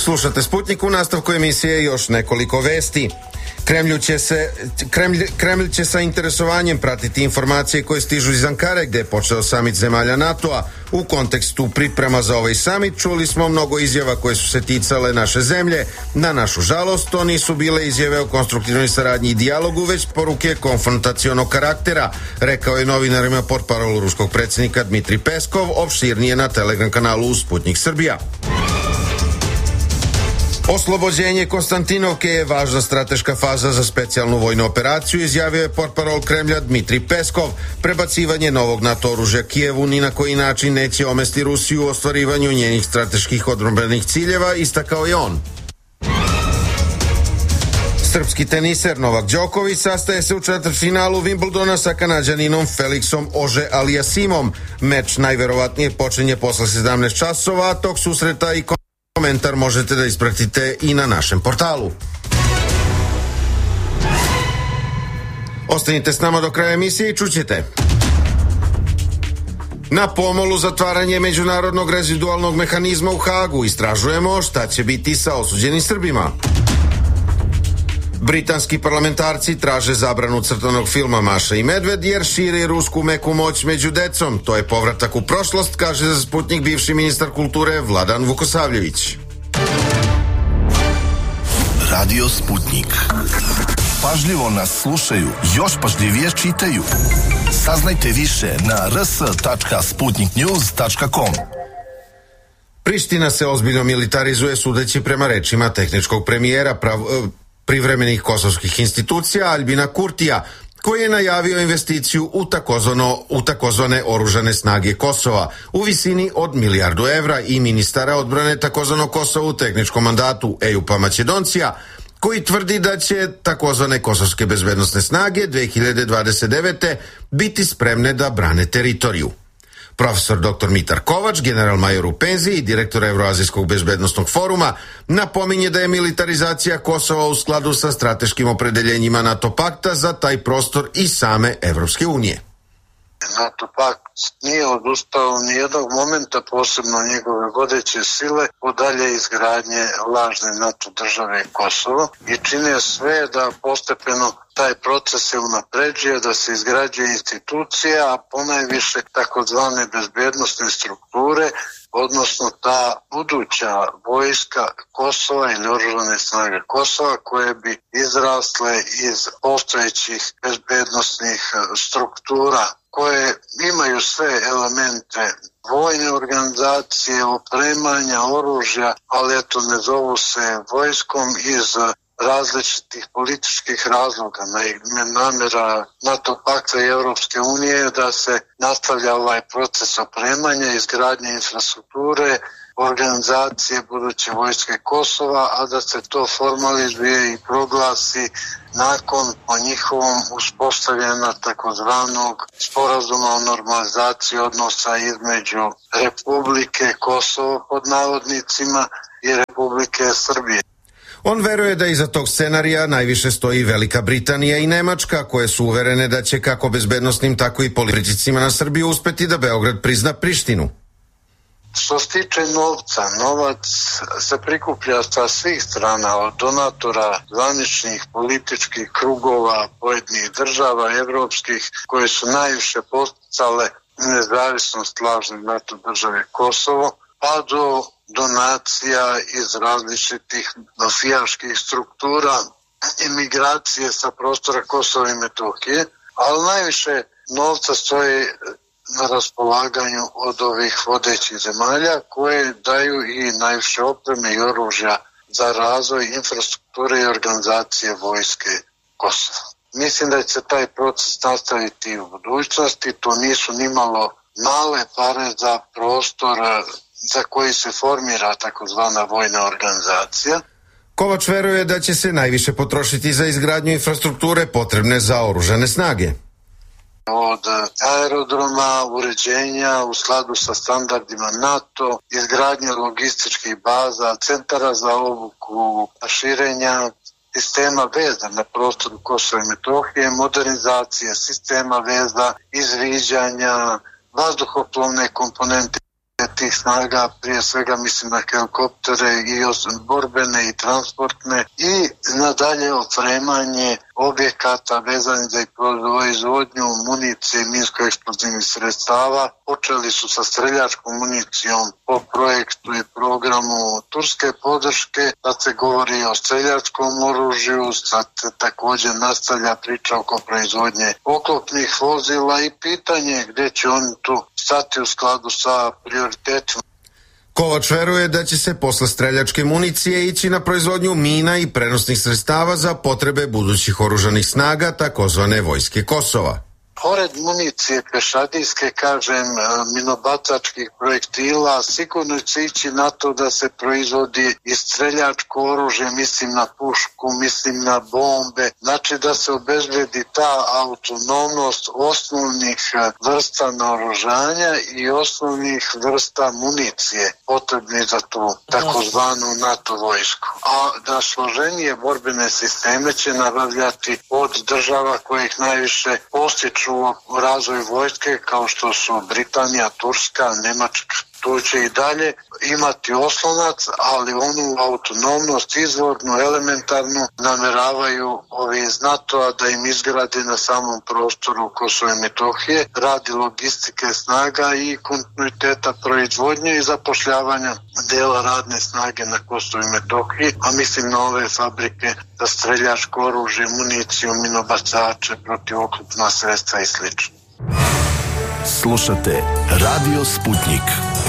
Slušate Sputnik, u nastavku emisije još nekoliko vesti. Kremlj će sa interesovanjem pratiti informacije koje stižu iz Ankare, gde je počeo samit zemalja NATO-a. U kontekstu priprema za ovaj samit čuli smo mnogo izjava koje su se ticale naše zemlje. Na našu žalost, to nisu bile izjave o konstruktivnoj saradnji i dijalogu, već poruke konfrontacionog karaktera, rekao je novinarima portparol ruskog predsjednika Dmitrij Peskov, opširnije na Telegram kanalu Sputnik Srbija. Oslobođenje Konstantinovke je važna strateška faza za specijalnu vojnu operaciju, izjavio je portparol Kremlja Dmitrij Peskov. Prebacivanje novog NATO oružja Kijevu ni na koji način neće omesti Rusiju u ostvarivanju njenih strateških odbrambenih ciljeva, istakao je on. Srpski teniser Novak Đoković sastaje se u četvrtfinalu Wimbledona sa Kanađaninom Felixom Auger-Aliassimom. Meč najverovatnije počinje posle 17 časova, a tog susreta i komentar možete da ispratite i na našem portalu. Ostanite s nama do kraja emisije i čućete. Na pomolu zatvaranje međunarodnog rezidualnog mehanizma u Hagu. Istražujemo šta će biti sa osuđenim Srbima. Britanski parlamentarci traže zabranu crtanog filma Maša i Medved jer širi rusku meku moć među decom. To je povratak u prošlost, kaže za Sputnik bivši ministar kulture Vladan Vukosavljević. Radio Sputnik. Pažljivo nas slušaju, još pažljivije čitaju. Saznajte više na rs.sputniknews.com. Priština se ozbiljno militarizuje, sudeći prema rečima tehničkog premijera privremenih kosovskih institucija Albina Kurtija, koji je najavio investiciju u takozvane oružane snage Kosova u visini od milijardu evra i ministara odbrane takozvanog Kosova u tehničkom mandatu Ejupa Makedoncija, koji tvrdi da će takozvane kosovske bezbednosne snage 2029. biti spremne da brane teritoriju. Profesor dr. Mitar Kovač, general major u penziji i direktor Evroazijskog bezbednostnog foruma, napominje da je militarizacija Kosova u skladu sa strateškim opredeljenjima NATO pakta za taj prostor i same Evropske unije. NATO pakt nije odustao ni jednog momenta, posebno njegove vodeće sile, od dalje izgradnje lažne NATO države Kosovo i čine sve da postepeno taj proces se unapređuje, da se izgrađuje institucija, a ponajviše takozvane bezbednosne strukture, odnosno ta buduća vojska Kosova ili oružane snage Kosova koje bi izrasle iz postojećih bezbednosnih struktura koje imaju sve elemente vojne organizacije, opremanja, oružja, ali eto ne zovu se vojskom iz različitih političkih razloga. Namera NATO pakta i Evropske unije da se nastavlja ovaj proces opremanja, izgradnje infrastrukture, organizacije buduće vojske Kosova, a da se to formalizuje i proglasi nakon po njihovom uspostavljena takozvanog sporazuma o normalizaciji odnosa između Republike Kosovo pod navodnicima i Republike Srbije. On veruje da iza tog scenarija najviše stoji Velika Britanija i Nemačka, koje su uverene da će kako bezbednosnim, tako i politicima na Srbiju uspeti da Beograd prizna Prištinu. Što se tiče novca, novac se prikuplja sa svih strana, od donatora, zvaničnih političkih krugova, pojedinih država, evropskih, koje su najviše posticale nezavisnost lažne NATO države Kosovo, pa do donacija iz različitih mafijaških struktura, imigracije sa prostora Kosova i Metohije, ali najviše novca stoji na raspolaganju od ovih vodećih zemalja koje daju i najviše opreme i oružja za razvoj infrastrukture i organizacije vojske Kosova. Mislim da će taj proces nastaviti u budućnosti, to nisu nimalo male pare za prostor za koji se formira takozvana vojna organizacija. Kovač veruje da će se najviše potrošiti za izgradnju infrastrukture potrebne za oružane snage. Od aerodroma, uređenja u skladu sa standardima NATO, izgradnje logističkih baza, centara za obuku, širenja sistema veza na prostoru Kosova i Metohije, modernizacije sistema veza, izviđanja, vazduhoplovne komponente tih snaga, prije svega mislim na helikoptere i borbene i transportne i nadalje opremanje objekata vezani za proizvodnju municije i minsko-eksplozivnih sredstava. Počeli su sa streljačkom municijom po projektu i programu turske podrške, da se govori o streljačkom oružju, sad također nastavlja priča oko proizvodnje oklopnih vozila i pitanje gdje će oni tu stati u skladu sa prioritetima. Kovač veruje da će se posle streljačke municije ići na proizvodnju mina i prenosnih sredstava za potrebe budućih oružanih snaga takozvane vojske Kosova. Pored municije pešadijske, kažem, minobacačkih projektila, sigurno će ići na to da se proizvodi i streljačko oružje, mislim na pušku, mislim na bombe, znači da se obezbedi ta autonomnost osnovnih vrsta naoružanja i osnovnih vrsta municije potrebni za tu takozvanu NATO vojsku. A da složenije borbene sisteme će nabavljati od država koje ih najviše postiču u razvoju vojske, kao što su Britanija, Turska, Nemačka. Tu će i dalje imati oslonac, ali onu autonomnost izvornu, elementarnu nameravaju ovi iz NATO-a da im izgrade na samom prostoru Kosova i Metohije, radi logistike snaga i kontinuiteta proizvodnje i zapošljavanja dela radne snage na Kosovu i Metohiji, a mislim na ove fabrike za streljačko oružje, municiju, minobacače, protivoklopna sredstva i sl. Slušate Radio Sputnik.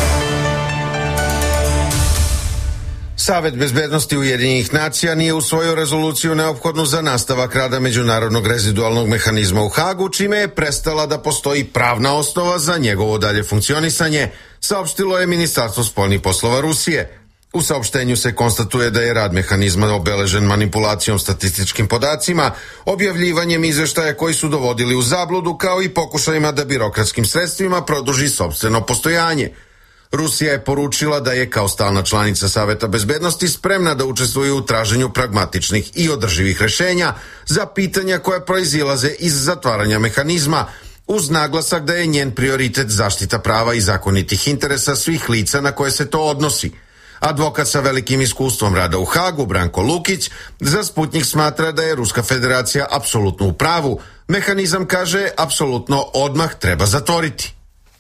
Savet bezbednosti Ujedinjenih nacija nije usvojio rezoluciju neophodnu za nastavak rada Međunarodnog rezidualnog mehanizma u Hagu, čime je prestala da postoji pravna osnova za njegovo dalje funkcionisanje, saopštilo je Ministarstvo spoljnih poslova Rusije. U saopštenju se konstatuje da je rad mehanizma obeležen manipulacijom statističkim podacima, objavljivanjem izveštaja koji su dovodili u zabludu, kao i pokušajima da birokratskim sredstvima produži sopstveno postojanje. Rusija je poručila da je kao stalna članica Saveta bezbednosti spremna da učestvuje u traženju pragmatičnih i održivih rešenja za pitanja koja proizilaze iz zatvaranja mehanizma, uz naglasak da je njen prioritet zaštita prava i zakonitih interesa svih lica na koje se to odnosi. Advokat sa velikim iskustvom rada u Hagu, Branko Lukić, za Sputnik smatra da je Ruska federacija apsolutno u pravu. Mehanizam, kaže, apsolutno odmah treba zatvoriti.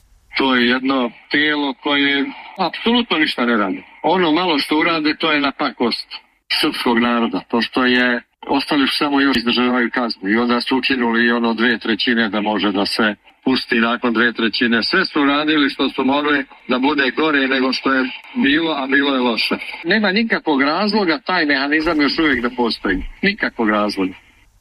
To je jedno tijelo koje apsolutno ništa ne radi. Ono malo što urade, to je na pakost srpskog naroda, pošto je ostali samo još izdržavaju kaznu i onda su učinuli ono 2/3 da može da se pusti nakon 2/3. Sve su radili što su mogli da bude gore nego što je bilo, a bilo je loše. Nema nikakvog razloga, taj mehanizam još uvijek da postoji. Nikakvog razloga.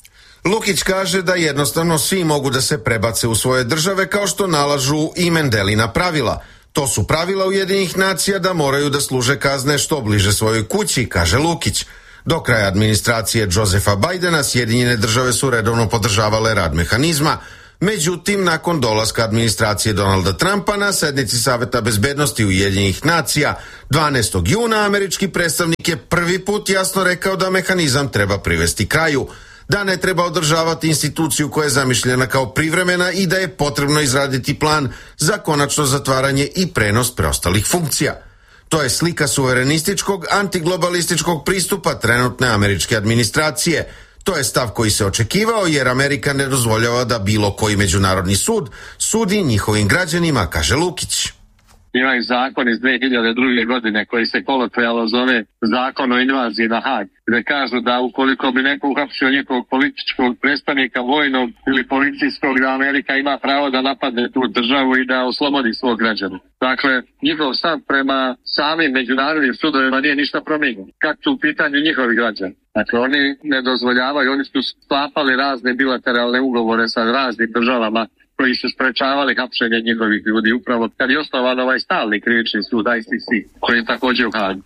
Lukić kaže da jednostavno svi mogu da se prebace u svoje države kao što nalažu i Mendelina pravila. To su pravila Ujedinjenih nacija da moraju da služe kazne što bliže svojoj kući, kaže Lukić. Do kraja administracije Josefa Bajdena Sjedinjene države su redovno podržavale rad mehanizma. Međutim, nakon dolaska administracije Donalda Trumpa na sednici Saveta bezbednosti Ujedinjenih nacija 12. juna američki predstavnik je prvi put jasno rekao da mehanizam treba privesti kraju, da ne treba održavati instituciju koja je zamišljena kao privremena i da je potrebno izraditi plan za konačno zatvaranje i prenos preostalih funkcija. To je slika suverenističkog, antiglobalističkog pristupa trenutne američke administracije. To je stav koji se očekivao jer Amerika ne dozvoljava da bilo koji međunarodni sud sudi njihovim građanima, kaže Lukić. Ima i zakon iz 2002. godine koji se kolokvijalno zove Zakon o invaziji na Hag, gdje kažu da ukoliko bi neko uhapsio njegovog političkog predstavnika, vojnog ili policijskog, da Amerika ima pravo da napadne tu državu i da oslobodi svog građana. Dakle, njihov stav prema samim međunarodnim sudovima nije ništa promijenjen, kad su u pitanju njihovi građani. Dakle, oni ne dozvoljavaju, oni su sklapali razne bilateralne ugovore sa raznim državama koji su sprečavali hapšenje njihovih ljudi, upravo kad je osnovan ovaj stalni krivični sud ICC, koji je također u Hagu.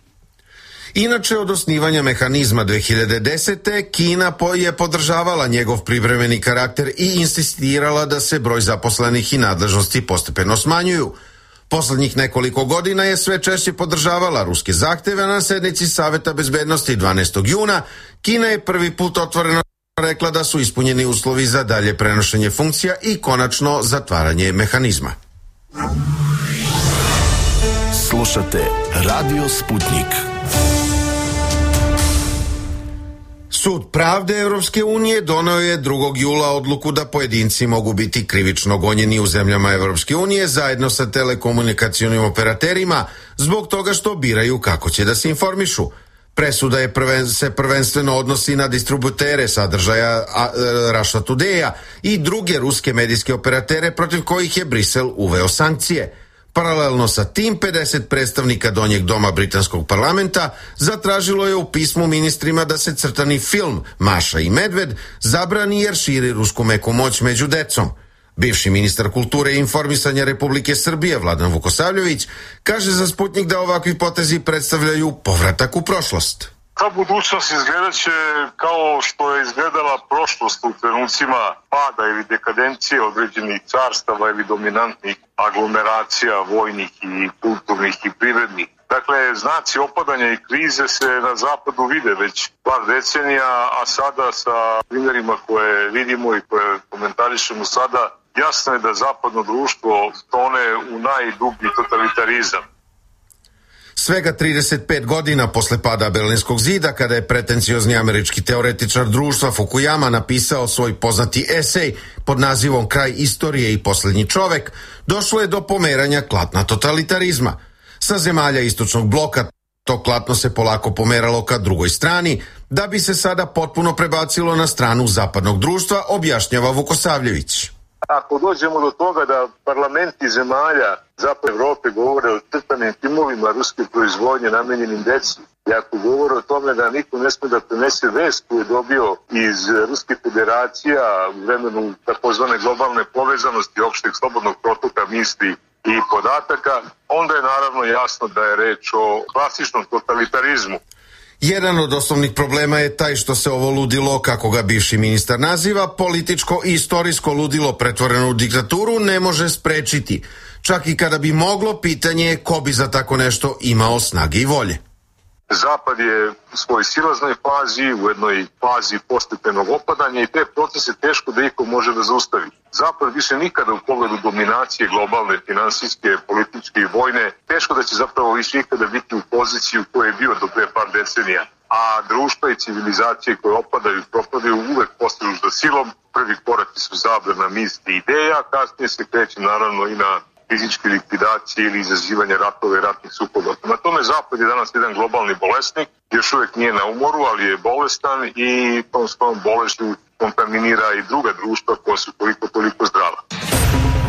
Inače, od osnivanja mehanizma 2010. Kina je podržavala njegov privremeni karakter i insistirala da se broj zaposlenih i nadležnosti postepeno smanjuju. Poslednjih nekoliko godina je sve češće podržavala ruske zahteve. Na sednici Saveta bezbednosti 12. juna Kina je prvi put otvoreno rekla da su ispunjeni uslovi za dalje prenošenje funkcija i konačno zatvaranje mehanizma. Slušate Radio Sputnik. Sud pravde Evropske unije doneo je 2. jula odluku da pojedinci mogu biti krivično gonjeni u zemljama Evropske unije zajedno sa telekomunikacionim operaterima zbog toga što biraju kako će da se informišu. Presuda se prvenstveno odnosi na distributere sadržaja Russia Today-a i druge ruske medijske operatere protiv kojih je Brisel uveo sankcije. Paralelno sa tim, 50 predstavnika donjeg doma britanskog parlamenta zatražilo je u pismu ministrima da se crtani film Maša i Medved zabrani jer širi rusku meku moć među decom. Bivši ministar kulture i informisanja Republike Srbije Vladan Vukosavljević kaže za Sputnik da ovakvi potezi predstavljaju povratak u prošlost. Ta budućnost izgledat će kao što je izgledala prošlost u trenucima pada ili dekadencije određenih carstava ili dominantnih aglomeracija vojnih i kulturnih i privrednih. Dakle, znaci opadanja i krize se na zapadu vide već par decenija, a sada sa primjerima koje vidimo i koje komentarišemo sada, jasno je da zapadno društvo tone u najdublji totalitarizam. Svega 35 godina posle pada Berlinskog zida, kada je pretenciozni američki teoretičar društva Fukuyama napisao svoj poznati esej pod nazivom Kraj istorije i poslednji čovek, došlo je do pomeranja klatna totalitarizma. Sa zemalja istočnog bloka to klatno se polako pomeralo ka drugoj strani, da bi se sada potpuno prebacilo na stranu zapadnog društva, objašnjava Vukosavljević. Ako dođemo do toga da parlamenti zemalja Zapadne Evrope govore o crtanim filmovima ruske proizvodnje namenjenim deci, i ako govore o tome da niko ne sme da prenese vest koju je dobio iz Ruske federacija u vremenu takozvane globalne povezanosti opšteg slobodnog protoka misli i podataka, onda je naravno jasno da je reč o klasičnom totalitarizmu. Jedan od osnovnih problema je taj što se ovo ludilo, kako ga bivši ministar naziva, političko i istorijsko ludilo pretvoreno u diktaturu ne može sprečiti. Čak i kada bi moglo, pitanje je ko bi za tako nešto imao snage i volje. Zapad je u svojoj silaznoj fazi, u jednoj fazi postepenog opadanja i te procese teško da iko može da zaustavi. Zapad više nikada u pogledu dominacije globalne, finansijske, političke i vojne, teško da će zapravo više ikada biti u poziciji u kojoj je bio do pre par decenija. A društva i civilizacije koje opadaju i propadaju uvek postižu za silom. Prvi koraci su zabrana misli i ideja, kasnije se kreće naravno i na fizičke likvidacije ili izazivanje ratova i ratnih sukoba. Na tome Zapad je danas jedan globalni bolesnik, još uvijek nije na umoru, ali je bolestan i tom svojom bolešću kontaminira i druga društva koja su toliko zdrava.